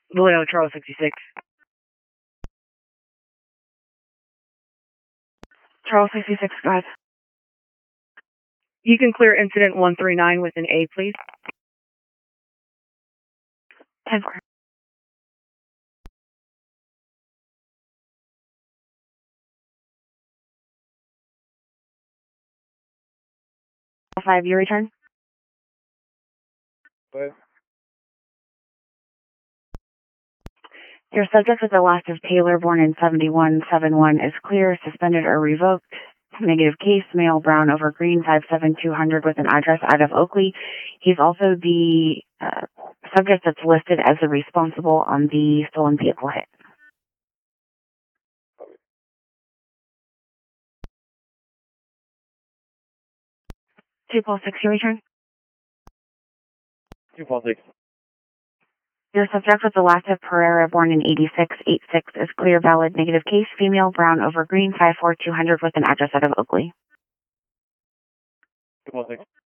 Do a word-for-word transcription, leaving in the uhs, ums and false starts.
Vallejo, Charles sixty-six. Charles sixty-six, go ahead. You can clear incident one three nine with an A, please. ten four. five, your return. Five. Your subject with the last of Taylor, born in seventy-one seventy-one, is clear, suspended, or revoked. Negative case, male, brown over green, five seven two hundred with an address out of Oakley. He's also the uh, subject that's listed as the responsible on the stolen vehicle hit. two Paul six, your return. two Paul six. Your subject with the last of Pereira, born in eighty-six eighty-six, is clear, valid, negative case, female, brown over green, five four two hundred with an address out of Oakley. two Paul six.